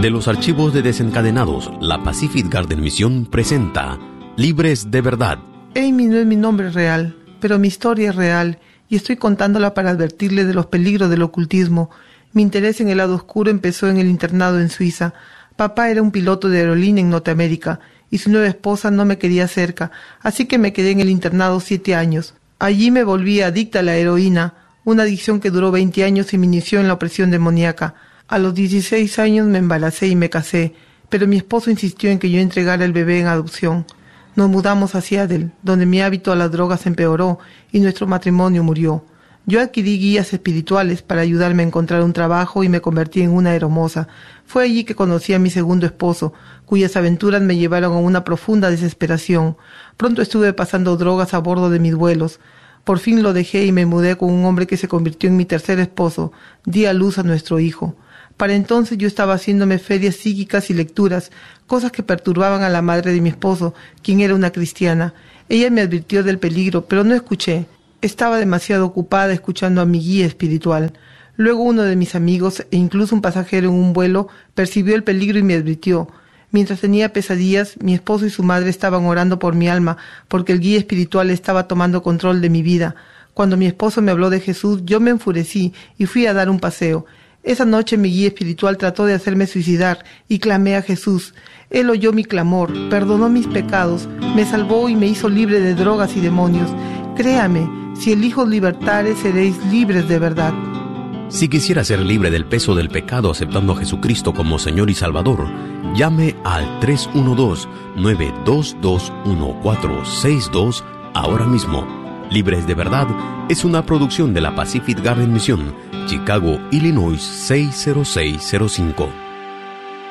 De los archivos de Desencadenados, la Pacific Garden Mission presenta Libres de Verdad. Amy no es mi nombre real, pero mi historia es real y estoy contándola para advertirle de los peligros del ocultismo. Mi interés en el lado oscuro empezó en el internado en Suiza. Papá era un piloto de aerolínea en Norteamérica y su nueva esposa no me quería cerca, así que me quedé en el internado 7 años. Allí me volví adicta a la heroína, una adicción que duró 20 años y me inició en la opresión demoníaca. A los 16 años me embaracé y me casé, pero mi esposo insistió en que yo entregara el bebé en adopción. Nos mudamos a Seattle, donde mi hábito a las drogas empeoró y nuestro matrimonio murió. Yo adquirí guías espirituales para ayudarme a encontrar un trabajo y me convertí en una hermosa. Fue allí que conocí a mi segundo esposo, cuyas aventuras me llevaron a una profunda desesperación. Pronto estuve pasando drogas a bordo de mis vuelos. Por fin lo dejé y me mudé con un hombre que se convirtió en mi tercer esposo. Di a luz a nuestro hijo. Para entonces yo estaba haciéndome ferias psíquicas y lecturas, cosas que perturbaban a la madre de mi esposo, quien era una cristiana. Ella me advirtió del peligro, pero no escuché. Estaba demasiado ocupada escuchando a mi guía espiritual. Luego uno de mis amigos, e incluso un pasajero en un vuelo, percibió el peligro y me advirtió. Mientras tenía pesadillas, mi esposo y su madre estaban orando por mi alma, porque el guía espiritual estaba tomando control de mi vida. Cuando mi esposo me habló de Jesús, yo me enfurecí y fui a dar un paseo. Esa noche mi guía espiritual trató de hacerme suicidar y clamé a Jesús. Él oyó mi clamor, perdonó mis pecados, me salvó y me hizo libre de drogas y demonios. Créame, si elijo libertare, seréis libres de verdad. Si quisiera ser libre del peso del pecado aceptando a Jesucristo como Señor y Salvador, llame al 312-922-1462 ahora mismo. Libres de Verdad es una producción de la Pacific Garden Mission, Chicago, Illinois 60605.